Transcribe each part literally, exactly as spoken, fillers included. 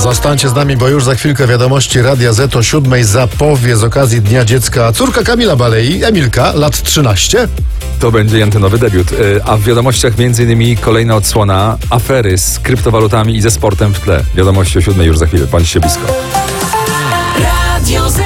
Zostańcie z nami, bo już za chwilkę wiadomości Radia Z o siódmej zapowie z okazji Dnia Dziecka córka Kamila Balei, Emilka, lat trzynaście. To będzie antenowy debiut. A w wiadomościach między innymi kolejna odsłona afery z kryptowalutami i ze sportem w tle. Wiadomości o siódmej już za chwilę. Bądźcie blisko. Radio Z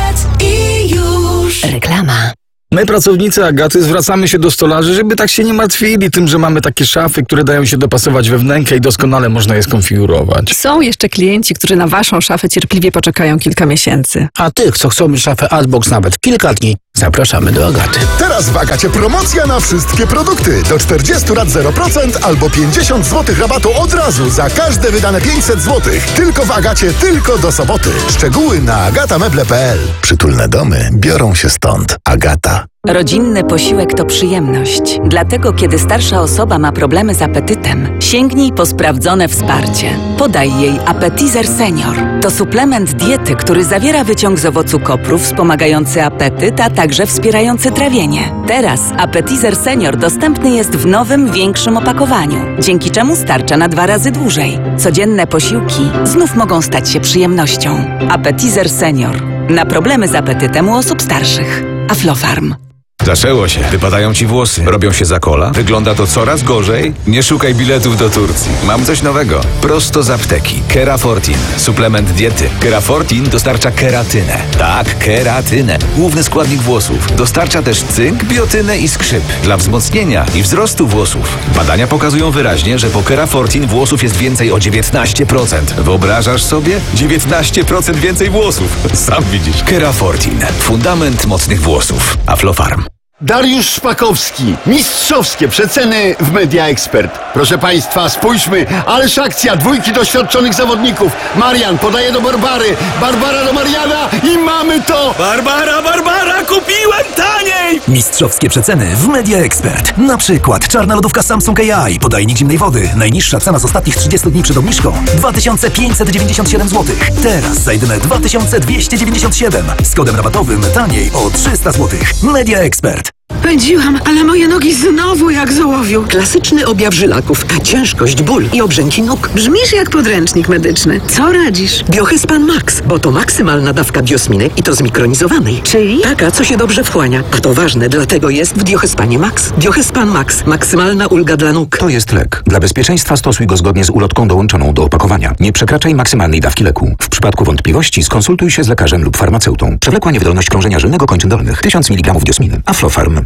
i już reklama. My, pracownicy Agaty, zwracamy się do stolarzy, żeby tak się nie martwili tym, że mamy takie szafy, które dają się dopasować we wnękę i doskonale można je skonfigurować. Są jeszcze klienci, którzy na waszą szafę cierpliwie poczekają kilka miesięcy. A tych, co chcą mieć szafę Artbox nawet kilka dni, zapraszamy do Agaty. Teraz w Agacie promocja na wszystkie produkty. Do czterdziestu lat zero procent albo pięćdziesiąt złotych rabatu od razu za każde wydane pięćset złotych. Tylko w Agacie, tylko do soboty. Szczegóły na agatameble kropka p l. Przytulne domy biorą się stąd. Agata. Rodzinny posiłek to przyjemność. Dlatego, kiedy starsza osoba ma problemy z apetytem, sięgnij po sprawdzone wsparcie. Podaj jej Appetizer Senior. To suplement diety, który zawiera wyciąg z owocu kopru wspomagający apetyt, a także wspierający trawienie. Teraz Appetizer Senior dostępny jest w nowym, większym opakowaniu, dzięki czemu starcza na dwa razy dłużej. Codzienne posiłki znów mogą stać się przyjemnością. Appetizer Senior. Na problemy z apetytem u osób starszych. Aflofarm. Zaczęło się. Wypadają ci włosy. Robią się za kola. Wygląda to coraz gorzej. Nie szukaj biletów do Turcji. Mam coś nowego. Prosto z apteki. Kerafortin. Suplement diety. Kerafortin dostarcza keratynę. Tak, keratynę. Główny składnik włosów. Dostarcza też cynk, biotynę i skrzyp. Dla wzmocnienia i wzrostu włosów. Badania pokazują wyraźnie, że po Kerafortin włosów jest więcej o dziewiętnaście procent. Wyobrażasz sobie? dziewiętnaście procent więcej włosów. Sam widzisz. Kerafortin. Fundament mocnych włosów. Aflofarm. Dariusz Szpakowski. Mistrzowskie przeceny w Media Expert. Proszę Państwa, spójrzmy, ależ akcja dwójki doświadczonych zawodników. Marian podaje do Barbary, Barbara do Mariana i mamy to! Barbara, Barbara, kupiłem taniej! Mistrzowskie przeceny w Media Expert. Na przykład czarna lodówka Samsung A I, podajnik zimnej wody. Najniższa cena z ostatnich trzydziestu dni przed obniżką dwa tysiące pięćset dziewięćdziesiąt siedem złotych. Teraz za jedyne dwa tysiące dwieście dziewięćdziesiąt siedem. Z kodem rabatowym taniej o trzysta złotych. Media Expert. Pędziłam, ale moje nogi znowu jak z ołowiu. Klasyczny objaw żylaków, ciężkość, ból i obrzęki nóg. Brzmisz jak podręcznik medyczny. Co radzisz? Biohyspan Max, bo to maksymalna dawka biosminy i to zmikronizowanej. Czyli? Taka, co się dobrze wchłania. A to ważne, dlatego jest w Biohyspanie Max. Biohyspan Max. Maksymalna ulga dla nóg. To jest lek. Dla bezpieczeństwa stosuj go zgodnie z ulotką dołączoną do opakowania. Nie przekraczaj maksymalnej dawki leku. W przypadku wątpliwości skonsultuj się z lekarzem lub farmaceutą. Przewlekła niewydolność krążenia żylnego kończyn dolnych. tysiąc miligramów diosminy. Aflofarm.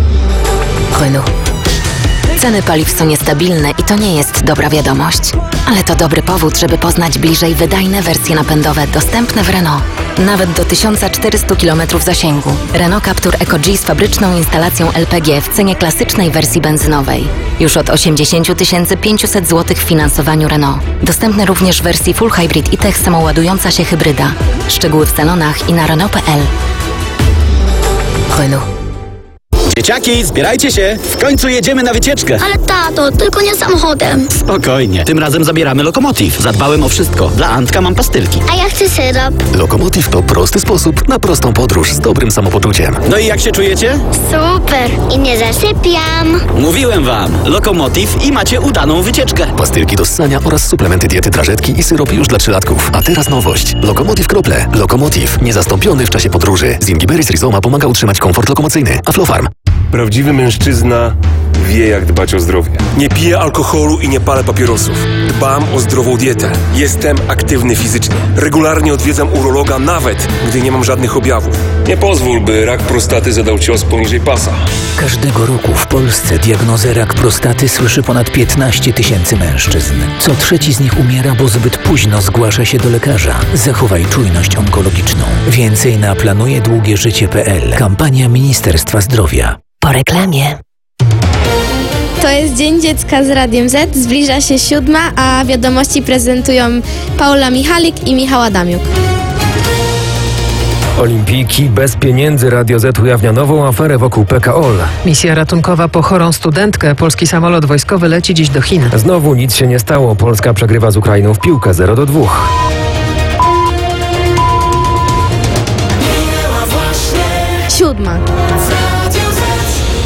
Renault. Ceny paliw są niestabilne i to nie jest dobra wiadomość. Ale to dobry powód, żeby poznać bliżej wydajne wersje napędowe dostępne w Renault. Nawet do tysiąc czterysta kilometrów zasięgu. Renault Captur Eco G z fabryczną instalacją L P G w cenie klasycznej wersji benzynowej. Już od osiemdziesiąt tysięcy pięćset złotych w finansowaniu Renault. Dostępny również w wersji Full Hybrid i Tech samoładująca się hybryda. Szczegóły w salonach i na Renault kropka p l. Renault. Dzieciaki, zbierajcie się! W końcu jedziemy na wycieczkę! Ale tato, tylko nie samochodem. Spokojnie, tym razem zabieramy Lokomotiv. Zadbałem o wszystko. Dla Antka mam pastylki. A ja chcę syrop. Lokomotiv to prosty sposób na prostą podróż z dobrym samopoczuciem. No i jak się czujecie? Super! I nie zasypiam. Mówiłem wam, Lokomotiv i macie udaną wycieczkę. Pastylki do ssania oraz suplementy diety, drażetki i syrop już dla trzylatków. A teraz nowość. Lokomotiv Krople. Lokomotiv. Niezastąpiony w czasie podróży. Zingiberry Rhizoma pomaga utrzymać komfort lokomocyjny. Aflofarm. Prawdziwy mężczyzna wie, jak dbać o zdrowie. Nie piję alkoholu i nie palę papierosów. Dbam o zdrową dietę. Jestem aktywny fizycznie. Regularnie odwiedzam urologa, nawet gdy nie mam żadnych objawów. Nie pozwól, by rak prostaty zadał cios poniżej pasa. Każdego roku w Polsce diagnozę rak prostaty słyszy ponad piętnaście tysięcy mężczyzn. Co trzeci z nich umiera, bo zbyt późno zgłasza się do lekarza. Zachowaj czujność onkologiczną. Więcej na planuje długie życie kropka p l. Kampania Ministerstwa Zdrowia. Po reklamie. To jest Dzień Dziecka z Radiem Z. Zbliża się siódma, a wiadomości prezentują Paula Michalik i Michał Adamiuk. Olimpijki bez pieniędzy. Radio Z ujawnia nową aferę wokół P K O L. Misja ratunkowa po chorą studentkę. Polski samolot wojskowy leci dziś do Chin. Znowu nic się nie stało. Polska przegrywa z Ukrainą w piłkę zero do dwóch. Siódma.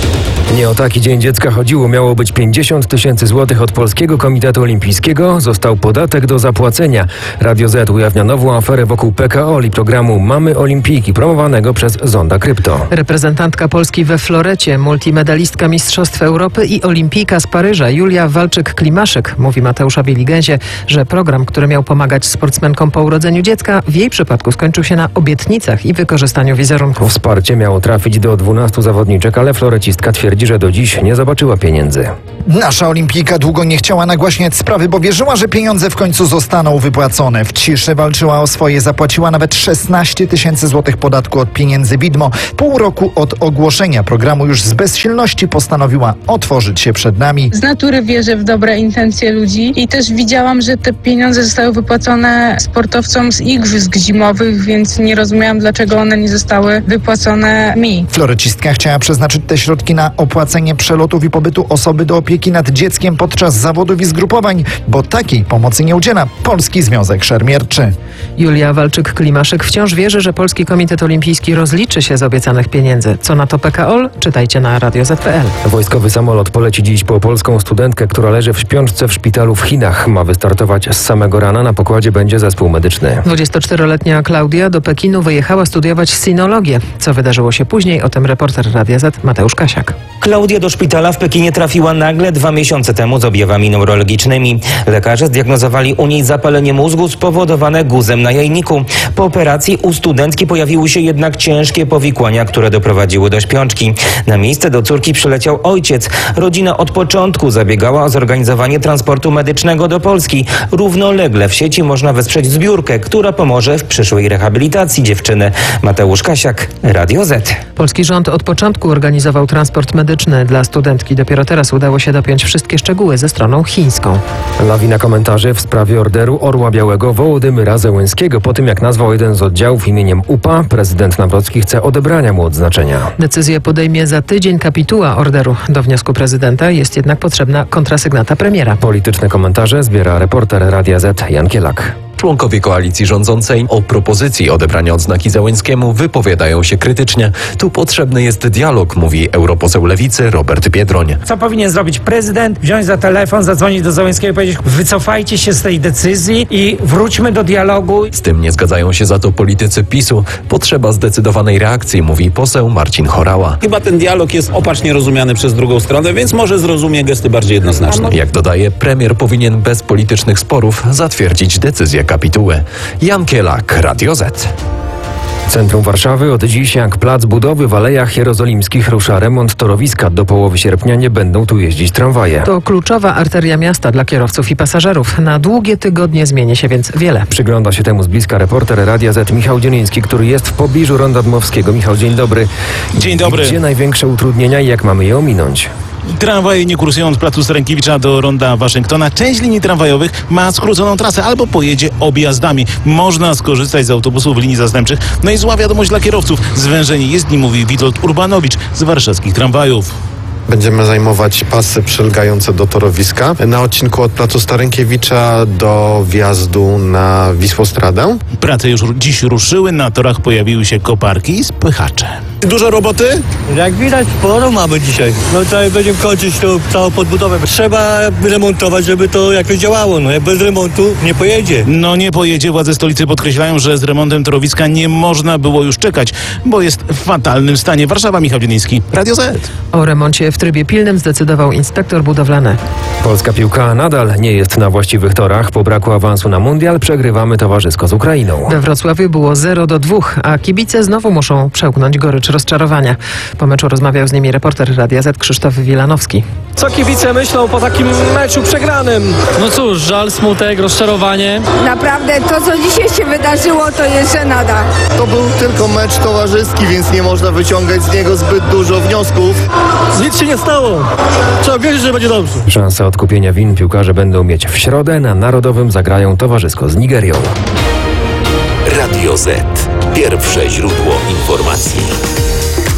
Nie o taki Dzień Dziecka chodziło. Miało być pięćdziesiąt tysięcy złotych od Polskiego Komitetu Olimpijskiego. Został podatek do zapłacenia. Radio Z ujawnia nową aferę wokół P K O L i programu Mamy Olimpijki, promowanego przez Zonda Krypto. Reprezentantka Polski we florecie, multimedalistka Mistrzostw Europy i olimpijka z Paryża Julia Walczyk-Klimaszek mówi Mateuszowi Ligęzie, że program, który miał pomagać sportsmenkom po urodzeniu dziecka, w jej przypadku skończył się na obietnicach i wykorzystaniu wizerunku. Wsparcie miało trafić do dwunastu zawodniczek, ale florecistka twierdzi, że do dziś nie zobaczyła pieniędzy. Nasza olimpijka długo nie chciała nagłaśniać sprawy, bo wierzyła, że pieniądze w końcu zostaną wypłacone. W ciszy walczyła o swoje, zapłaciła nawet szesnaście tysięcy złotych podatku od pieniędzy widmo. Pół roku od ogłoszenia programu już z bezsilności postanowiła otworzyć się przed nami. Z natury wierzę w dobre intencje ludzi i też widziałam, że te pieniądze zostały wypłacone sportowcom z igrzysk zimowych, więc nie rozumiałam, dlaczego one nie zostały wypłacone mi. Florecistka chciała przeznaczyć te środki na opłacenie przelotów i pobytu osoby do opieki nad dzieckiem podczas zawodów i zgrupowań, bo takiej pomocy nie udziela Polski Związek Szermierczy. Julia Walczyk-Klimaszek wciąż wierzy, że Polski Komitet Olimpijski rozliczy się z obiecanych pieniędzy. Co na to P K O L? Czytajcie na radio zet kropka pe el. Wojskowy samolot poleci dziś po polską studentkę, która leży w śpiączce w szpitalu w Chinach. Ma wystartować z samego rana. Na pokładzie będzie zespół medyczny. dwudziestoczteroletnia Klaudia do Pekinu wyjechała studiować sinologię. Co wydarzyło się później? O tym reporter Radia Z Mateusz Kasiak. Klaudia do szpitala w Pekinie trafiła nagle dwa miesiące temu z objawami neurologicznymi. Lekarze zdiagnozowali u niej zapalenie mózgu spowodowane guzem na jajniku. Po operacji u studentki pojawiły się jednak ciężkie powikłania, które doprowadziły do śpiączki. Na miejsce do córki przyleciał ojciec. Rodzina od początku zabiegała o zorganizowanie transportu medycznego do Polski. Równolegle w sieci można wesprzeć zbiórkę, która pomoże w przyszłej rehabilitacji dziewczyny. Mateusz Kasiak, Radio Z. Polski rząd od początku organizował transport medyczny dla studentki. Dopiero teraz udało się dopiąć wszystkie szczegóły ze stroną chińską. Lawina komentarzy w sprawie orderu Orła Białego Wołodymyra Zełenskiego. Po tym, jak nazwał jeden z oddziałów imieniem U P A, prezydent Nawrocki chce odebrania mu odznaczenia. Decyzję podejmie za tydzień kapituła orderu. Do wniosku prezydenta jest jednak potrzebna kontrasygnata premiera. Polityczne komentarze zbiera reporter Radia Z Jan Kielak. Członkowie koalicji rządzącej o propozycji odebrania odznaki Zełenskiemu wypowiadają się krytycznie. Tu potrzebny jest dialog, mówi europoseł Lewicy Robert Biedroń. Co powinien zrobić prezydent? Wziąć za telefon, zadzwonić do Zełenskiego i powiedzieć: wycofajcie się z tej decyzji i wróćmy do dialogu. Z tym nie zgadzają się za to politycy PiSu. Potrzeba zdecydowanej reakcji, mówi poseł Marcin Horała. Chyba ten dialog jest opacznie rozumiany przez drugą stronę, więc może zrozumie gesty bardziej jednoznaczne. Jak dodaje, premier powinien bez politycznych sporów zatwierdzić decyzję kapituły. Jan Kielak, Radio Z. Centrum Warszawy od dziś jak plac budowy w Alejach Jerozolimskich rusza remont torowiska. Do połowy sierpnia nie będą tu jeździć tramwaje. To kluczowa arteria miasta dla kierowców i pasażerów. Na długie tygodnie zmieni się więc wiele. Przygląda się temu z bliska reporter Radia Z Michał Dzieliński, który jest w pobliżu Ronda Dmowskiego. Michał, dzień dobry. Dzień dobry. Gdzie największe utrudnienia i jak mamy je ominąć? Tramwaje nie kursują od placu Starękiewicza do ronda Waszyngtona. Część linii tramwajowych ma skróconą trasę albo pojedzie objazdami. Można skorzystać z autobusów linii zastępczych. No i zła wiadomość dla kierowców. Zwężenie jezdni, mówi Witold Urbanowicz z warszawskich tramwajów. Będziemy zajmować pasy przylegające do torowiska na odcinku od placu Starękiewicza do wjazdu na Wisłostradę. Prace już dziś ruszyły, na torach pojawiły się koparki i spychacze. Dużo roboty? Jak widać, sporo mamy dzisiaj. No tutaj będziemy kończyć tą całą podbudowę. Trzeba remontować, żeby to jakoś działało. No jak bez remontu nie pojedzie. No nie pojedzie. Władze stolicy podkreślają, że z remontem torowiska nie można było już czekać, bo jest w fatalnym stanie. Warszawa, Michał Dzieliński, Radio Z. O remoncie w trybie pilnym zdecydował inspektor budowlany. Polska piłka nadal nie jest na właściwych torach. Po braku awansu na mundial przegrywamy towarzysko z Ukrainą. We Wrocławiu było zero do dwóch, a kibice znowu muszą przełknąć gorycz rozczarowania. Po meczu rozmawiał z nimi reporter Radia Z Krzysztof Wilanowski. Co kibice myślą po takim meczu przegranym? No cóż, żal, smutek, rozczarowanie. Naprawdę to, co dzisiaj się wydarzyło, to jest żenada. To był tylko mecz towarzyski, więc nie można wyciągać z niego zbyt dużo wniosków. Nic się nie stało. Trzeba wierzyć, że będzie dobrze. Szansa odkupienia win piłkarze będą mieć w środę. Na Narodowym zagrają towarzysko z Nigerią. Radio Z. Pierwsze źródło informacji.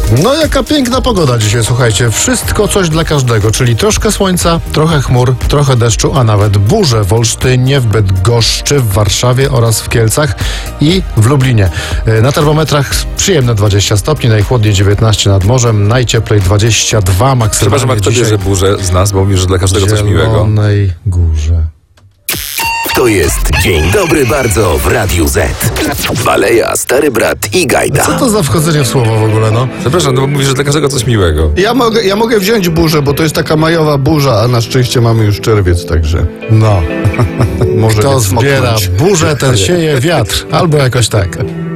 No jaka piękna pogoda dzisiaj, słuchajcie. Wszystko coś dla każdego, czyli troszkę słońca, trochę chmur, trochę deszczu, a nawet burze w Olsztynie, w Bydgoszczy, w Warszawie oraz w Kielcach i w Lublinie. Na termometrach przyjemne dwadzieścia stopni, najchłodniej dziewiętnaście nad morzem, najcieplej dwadzieścia dwa maksymalnie. Przepraszam, a kto bierze burzę z nas, bo mówi, że dla każdego coś miłego. W Zielonej Górze. To jest Dzień Dobry Bardzo w Radiu Z. Baleja, Stary Brat i Gajda. Co to za wchodzenie w słowo w ogóle, no? Zapraszam, no bo mówisz, że dla każdego coś miłego. Ja mogę, ja mogę wziąć burzę, bo to jest taka majowa burza, a na szczęście mamy już czerwiec, także... No. Może Kto nie zbiera smoknąć. burzę, ten sieje wiatr. Albo jakoś tak.